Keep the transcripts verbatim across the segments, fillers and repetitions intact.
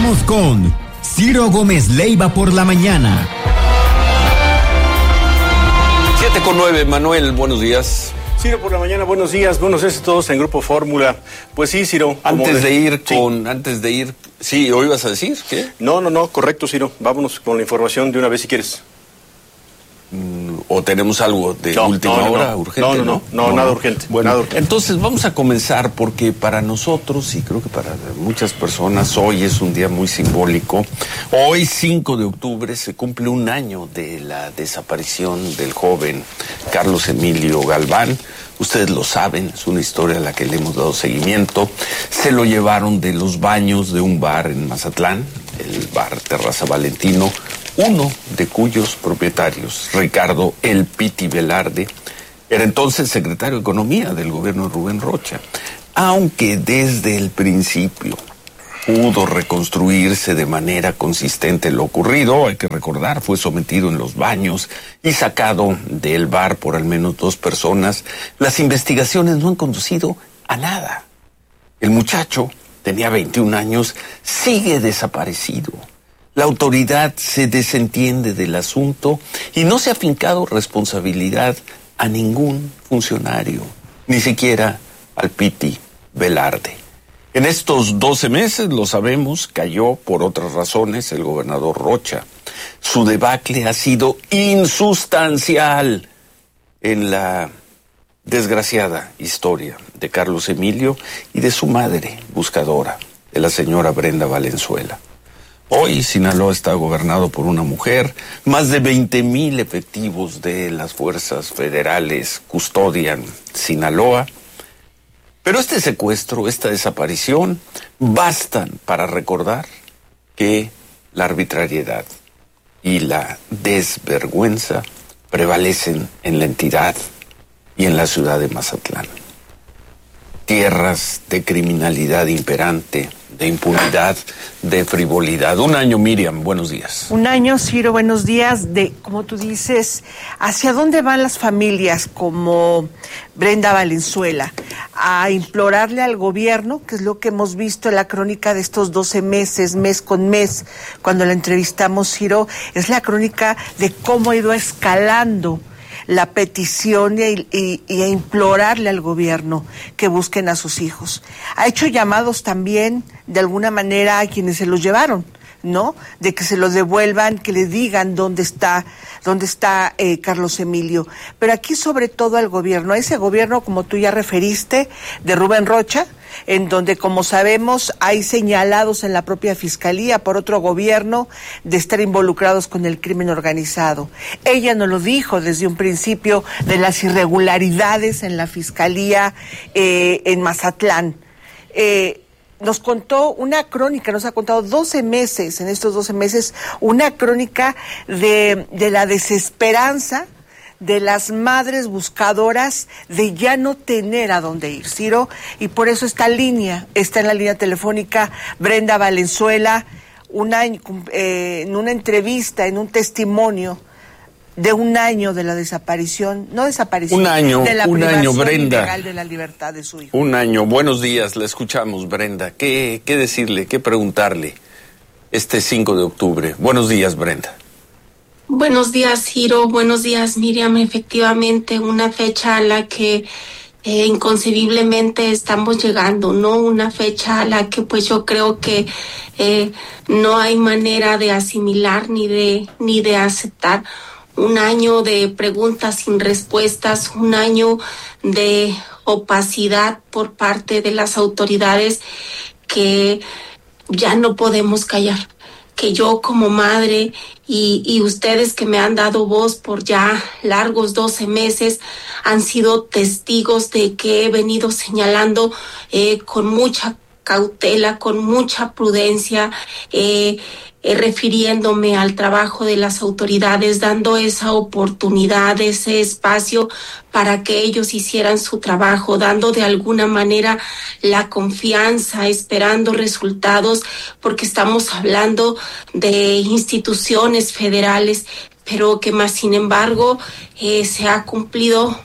Regresamos con Ciro Gómez Leiva por la mañana. siete con nueve, Manuel, buenos días. Ciro, por la mañana, buenos días, buenos días a todos en Grupo Fórmula. Pues sí, Ciro. Antes de ir sí. con, antes de ir, sí, ¿o ibas a decir? ¿Qué? No, no, no, correcto, Ciro. Vámonos con la información de una vez si quieres. ¿O tenemos algo de no, última no, no, hora, no. urgente? No, no, no, no, no nada urgente. Bueno, nada urgente. Entonces vamos a comenzar porque para nosotros, y creo que para muchas personas, hoy es un día muy simbólico. Hoy, cinco de octubre, se cumple un año de la desaparición del joven Carlos Emilio Galván. Ustedes lo saben, es una historia a la que le hemos dado seguimiento. Se lo llevaron de los baños de un bar en Mazatlán, el bar Terraza Valentino, uno de cuyos propietarios, Ricardo El Piti Velarde, era entonces secretario de Economía del gobierno de Rubén Rocha. Aunque desde el principio pudo reconstruirse de manera consistente lo ocurrido, hay que recordar, fue sometido en los baños y sacado del bar por al menos dos personas, las investigaciones no han conducido a nada. El muchacho tenía veintiún años, sigue desaparecido. La autoridad se desentiende del asunto y no se ha fincado responsabilidad a ningún funcionario, ni siquiera al Piti Velarde. En estos doce meses, lo sabemos, cayó por otras razones el gobernador Rocha. Su debacle ha sido insustancial en la desgraciada historia de Carlos Emilio y de su madre buscadora, de la señora Brenda Valenzuela. Hoy Sinaloa está gobernado por una mujer, más de veinte mil efectivos de las fuerzas federales custodian Sinaloa, pero este secuestro, esta desaparición, bastan para recordar que la arbitrariedad y la desvergüenza prevalecen en la entidad y en la ciudad de Mazatlán. Tierras de criminalidad imperante, de impunidad, de frivolidad. Un año, Miriam, buenos días. Un año, Ciro, buenos días, de, como tú dices, ¿hacia dónde van las familias como Brenda Valenzuela? A implorarle al gobierno, que es lo que hemos visto en la crónica de estos doce meses, mes con mes, cuando la entrevistamos, Ciro, es la crónica de cómo ha ido escalando la petición y, y, y a implorarle al gobierno que busquen a sus hijos. Ha hecho llamados también, de alguna manera, a quienes se los llevaron, ¿no? De que se los devuelvan, que le digan dónde está, dónde está eh, Carlos Emilio. Pero aquí, sobre todo, al gobierno, a ese gobierno, como tú ya referiste, de Rubén Rocha, en donde, como sabemos, hay señalados en la propia Fiscalía por otro gobierno de estar involucrados con el crimen organizado. Ella nos lo dijo desde un principio de las irregularidades en la Fiscalía eh, en Mazatlán. Eh, nos contó una crónica, nos ha contado doce meses, en estos doce meses, una crónica de, de la desesperanza de las madres buscadoras de ya no tener a dónde ir, Ciro, y por eso esta línea, está en la línea telefónica Brenda Valenzuela, un año, eh, en una entrevista, en un testimonio de un año de la desaparición, no desaparición, un año, de la un año, Brenda, ilegal de la libertad de su hijo. Un año, buenos días, la escuchamos, Brenda. ¿Qué, qué decirle, qué preguntarle este cinco de octubre? Buenos días, Brenda. Buenos días, Ciro. Buenos días, Miriam. Efectivamente, una fecha a la que eh, inconcebiblemente estamos llegando, ¿no? Una fecha a la que pues yo creo que eh, no hay manera de asimilar ni de, ni de aceptar. Un año de preguntas sin respuestas, un año de opacidad por parte de las autoridades que ya no podemos callar. Que yo como madre y, y ustedes que me han dado voz por ya largos doce meses han sido testigos de que he venido señalando eh, con mucha cautela, con mucha prudencia, eh, eh, refiriéndome al trabajo de las autoridades, dando esa oportunidad, ese espacio para que ellos hicieran su trabajo, dando de alguna manera la confianza, esperando resultados, porque estamos hablando de instituciones federales, pero que más sin embargo eh, se ha cumplido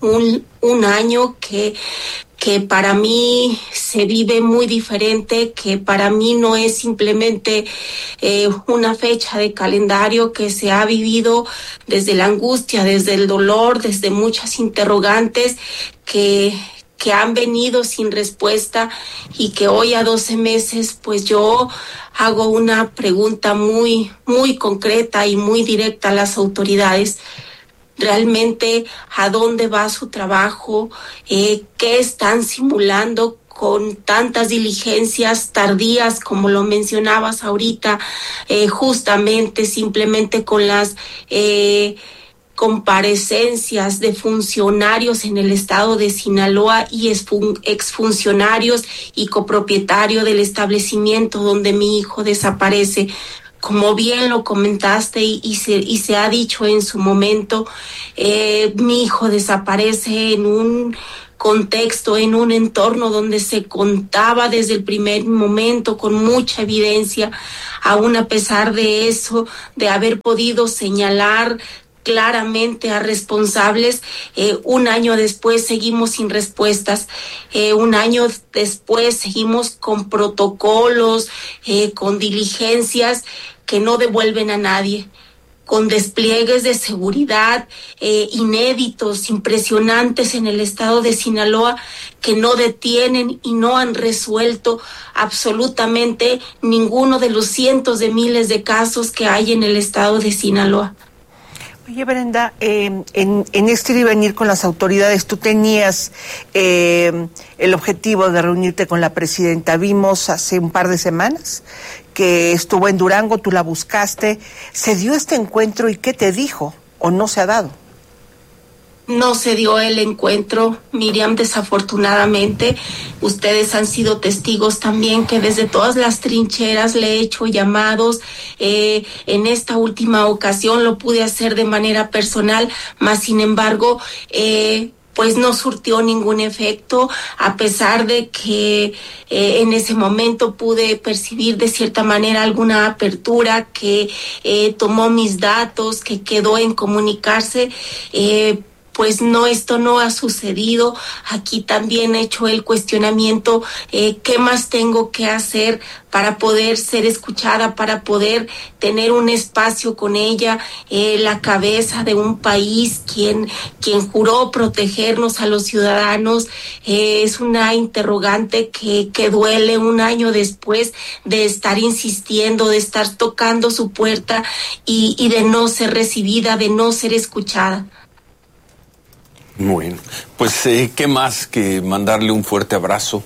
un, un año que, que para mí se vive muy diferente, que para mí no es simplemente eh, una fecha de calendario, que se ha vivido desde la angustia, desde el dolor, desde muchas interrogantes que... que han venido sin respuesta, y que hoy a doce meses pues yo hago una pregunta muy, muy concreta y muy directa a las autoridades. Realmente, ¿a dónde va su trabajo? Eh, ¿Qué están simulando con tantas diligencias tardías, como lo mencionabas ahorita, eh, justamente simplemente con las... Eh, comparecencias de funcionarios en el estado de Sinaloa y exfuncionarios y copropietario del establecimiento donde mi hijo desaparece? Como bien lo comentaste y, y, se, y se ha dicho en su momento, eh, mi hijo desaparece en un contexto, en un entorno donde se contaba desde el primer momento con mucha evidencia. Aún a pesar de eso, de haber podido señalar claramente a responsables, eh, un año después seguimos sin respuestas, eh, un año después seguimos con protocolos, eh, con diligencias que no devuelven a nadie, con despliegues de seguridad eh, inéditos, impresionantes en el estado de Sinaloa, que no detienen y no han resuelto absolutamente ninguno de los cientos de miles de casos que hay en el estado de Sinaloa. Oye, Brenda, eh, en, en este ir y venir con las autoridades, tú tenías eh, el objetivo de reunirte con la presidenta. Vimos hace un par de semanas que estuvo en Durango, tú la buscaste. ¿Se dio este encuentro y qué te dijo o no se ha dado? No se dio el encuentro, Miriam, desafortunadamente. Ustedes han sido testigos también que desde todas las trincheras le he hecho llamados. Eh, en esta última ocasión lo pude hacer de manera personal, mas sin embargo, eh, pues no surtió ningún efecto, a pesar de que eh, en ese momento pude percibir de cierta manera alguna apertura, que eh, tomó mis datos, que quedó en comunicarse. eh, Pues no, esto no ha sucedido. Aquí también he hecho el cuestionamiento, eh, ¿qué más tengo que hacer para poder ser escuchada, para poder tener un espacio con ella, eh, la cabeza de un país, quien, quien juró protegernos a los ciudadanos? Eh, es una interrogante que, que duele un año después de estar insistiendo, de estar tocando su puerta y, y de no ser recibida, de no ser escuchada. Bueno, pues eh, qué más que mandarle un fuerte abrazo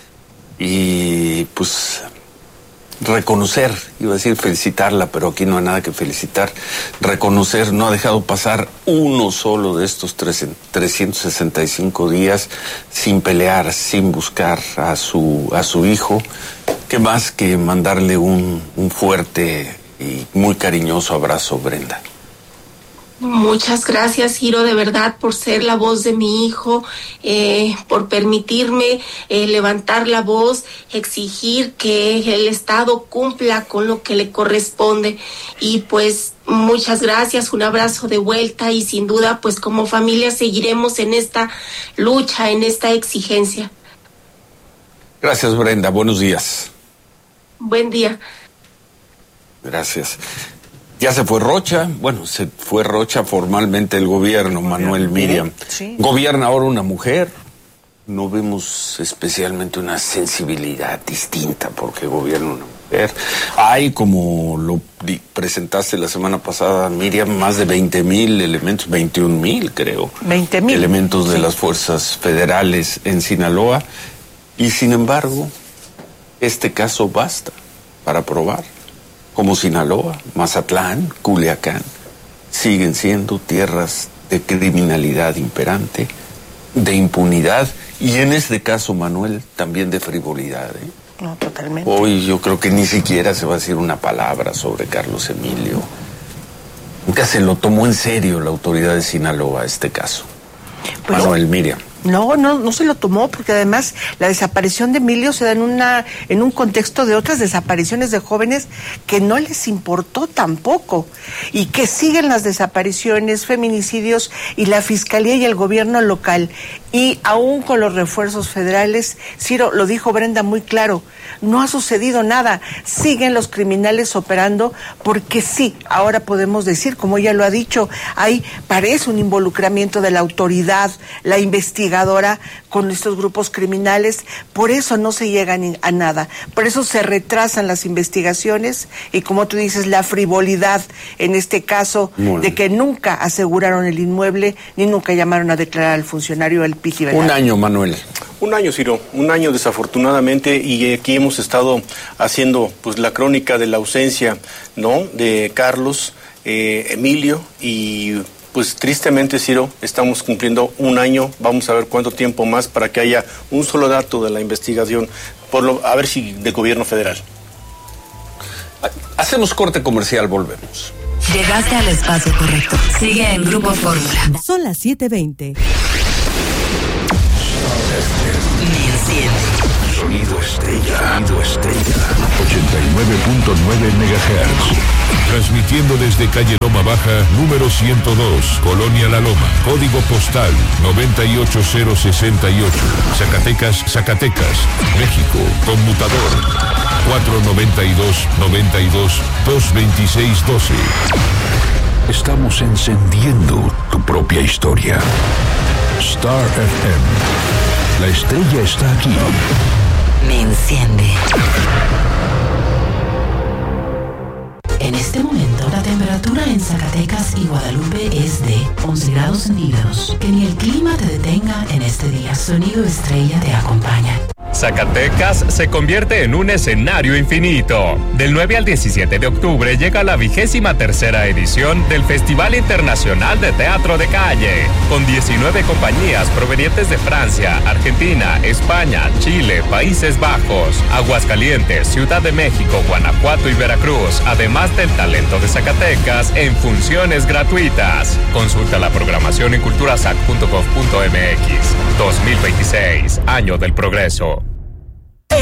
y pues reconocer, iba a decir felicitarla, pero aquí no hay nada que felicitar, reconocer, no ha dejado pasar uno solo de estos trescientos sesenta y cinco días sin pelear, sin buscar a su, a su hijo. Qué más que mandarle un, un fuerte y muy cariñoso abrazo, Brenda. Muchas gracias, Ciro, de verdad, por ser la voz de mi hijo, eh, por permitirme eh, levantar la voz, exigir que el Estado cumpla con lo que le corresponde. Y pues muchas gracias, un abrazo de vuelta, y sin duda, pues como familia seguiremos en esta lucha, en esta exigencia. Gracias, Brenda, buenos días. Buen día. Gracias. Ya se fue Rocha, bueno, se fue Rocha formalmente el gobierno, Manuel, Miriam. Sí. Gobierna ahora una mujer. No vemos especialmente una sensibilidad distinta porque gobierna una mujer. Hay, como lo di, presentaste la semana pasada, Miriam, más de veinte mil elementos, veintiún mil creo. veinte mil. Elementos de sí. las fuerzas federales en Sinaloa. Y sin embargo, este caso basta para probar. Como Sinaloa, Mazatlán, Culiacán, siguen siendo tierras de criminalidad imperante, de impunidad y en este caso, Manuel, también de frivolidad. ¿eh? No, totalmente. Hoy yo creo que ni siquiera se va a decir una palabra sobre Carlos Emilio. Nunca se lo tomó en serio la autoridad de Sinaloa este caso. Pues, Manuel, Miriam. No, no, no se lo tomó, porque además la desaparición de Emilio se da en una, en un contexto de otras desapariciones de jóvenes que no les importó tampoco, y que siguen las desapariciones, feminicidios, y la Fiscalía y el gobierno local, y aún con los refuerzos federales, Ciro, lo dijo Brenda muy claro, no ha sucedido nada, siguen los criminales operando, porque sí, ahora podemos decir, como ella lo ha dicho, hay, parece un involucramiento de la autoridad, la investigación con estos grupos criminales, por eso no se llega a nada, por eso se retrasan las investigaciones, y como tú dices, la frivolidad en este caso de que nunca aseguraron el inmueble, ni nunca llamaron a declarar al funcionario el Piji Velarde. Un año, Manuel. Un año, Ciro, un año desafortunadamente, y aquí hemos estado haciendo pues la crónica de la ausencia, ¿no?, de Carlos, eh, Emilio, y pues tristemente, Ciro, estamos cumpliendo un año, vamos a ver cuánto tiempo más para que haya un solo dato de la investigación, por lo, a ver si de gobierno federal. Hacemos corte comercial, volvemos. Llegaste al espacio correcto. Sigue en Grupo Fórmula. Son las siete veinte. Sonido estrella. Sonido estrella. ochenta y nueve punto nueve megahertz. Transmitiendo desde calle Loma Baja, número ciento dos, Colonia La Loma, código postal noventa y ocho cero sesenta y ocho, Zacatecas, Zacatecas, México, conmutador cuatro noventa y dos noventa y dos dos veintiséis doce. Estamos encendiendo tu propia historia. Star F M. La estrella está aquí. Me enciende. En este momento, la temperatura en Zacatecas y Guadalupe es de once grados centígrados. Que ni el clima te detenga en este día. Sonido estrella te acompaña. Zacatecas se convierte en un escenario infinito. Del nueve al diecisiete de octubre llega la vigésima tercera edición del Festival Internacional de Teatro de Calle, con diecinueve compañías provenientes de Francia, Argentina, España, Chile, Países Bajos, Aguascalientes, Ciudad de México, Guanajuato y Veracruz, además del talento de Zacatecas en funciones gratuitas. Consulta la programación en culturasac punto gov punto mx. dos mil veintiséis, Año del Progreso.